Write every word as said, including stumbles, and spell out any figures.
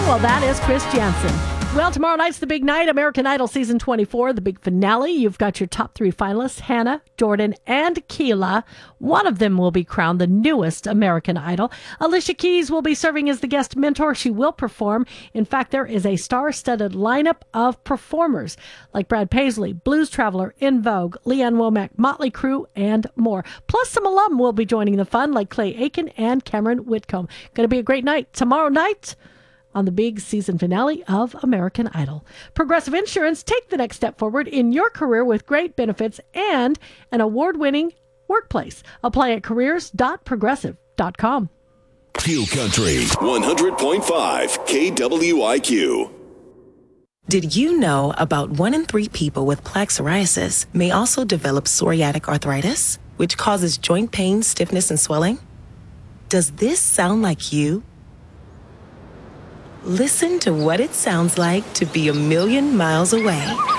Well, that is Chris Jansen. Well, tomorrow night's the big night, American Idol Season twenty-four, the big finale. You've got your top three finalists, Hannah, Jordan, and Keela. One of them will be crowned the newest American Idol. Alicia Keys will be serving as the guest mentor. She will perform. In fact, there is a star-studded lineup of performers like Brad Paisley, Blues Traveler, In Vogue, Leanne Womack, Motley Crue, and more. Plus, some alum will be joining the fun like Clay Aiken and Cameron Whitcomb. Going to be a great night. Tomorrow night, on the big season finale of American Idol. Progressive Insurance, take the next step forward in your career with great benefits and an award-winning workplace. Apply at careers dot progressive dot com. Q Country one hundred point five K W I Q. Did you know about one in three people with plaque psoriasis may also develop psoriatic arthritis, which causes joint pain, stiffness, and swelling? Does this sound like you? Listen to what it sounds like to be a million miles away.